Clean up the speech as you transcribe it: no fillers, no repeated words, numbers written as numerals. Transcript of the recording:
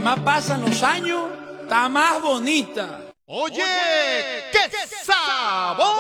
más pasan los años, está más bonita. Oye, qué sabor.